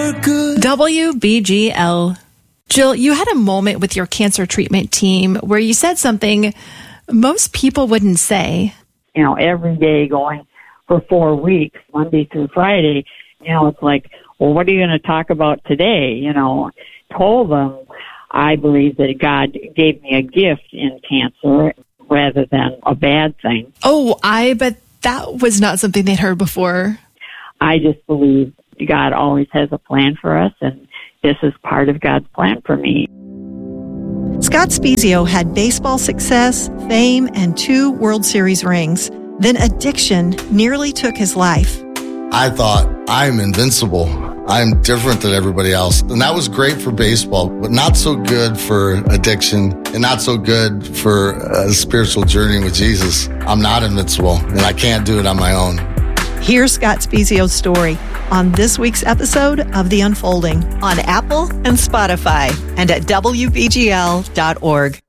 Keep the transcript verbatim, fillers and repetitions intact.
for good. W B G L. Jill, you had a moment with your cancer treatment team where you said something most people wouldn't say. You know, every day going for four weeks, Monday through Friday, you know, it's like, well, what are you going to talk about today? You know, told them I believe that God gave me a gift in cancer rather than a bad thing. Oh, I bet that was not something they'd heard before. I just believe God always has a plan for us, and this is part of God's plan for me. Scott Spiezio had baseball success, fame, and two World Series rings. Then addiction nearly took his life. I thought, I'm invincible. I'm different than everybody else. And that was great for baseball, but not so good for addiction and not so good for a spiritual journey with Jesus. I'm not invincible, and I can't do it on my own. Here's Scott Spiezio's story on this week's episode of The Unfolding on Apple and Spotify and at W B G L dot org.